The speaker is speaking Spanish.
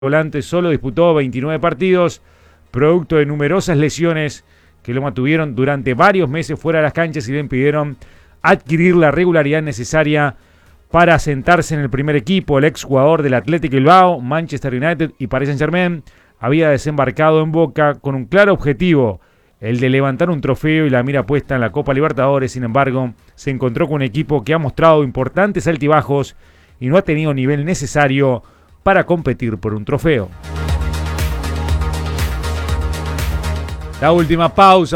volante solo disputó 29 partidos, producto de numerosas lesiones que lo mantuvieron durante varios meses fuera de las canchas y le impidieron adquirir la regularidad necesaria para asentarse en el primer equipo. El exjugador del Athletic Bilbao, Manchester United y Paris Saint-Germain había desembarcado en Boca con un claro objetivo, el de levantar un trofeo y la mira puesta en la Copa Libertadores. Sin embargo, se encontró con un equipo que ha mostrado importantes altibajos y no ha tenido nivel necesario para competir por un trofeo. La última pausa.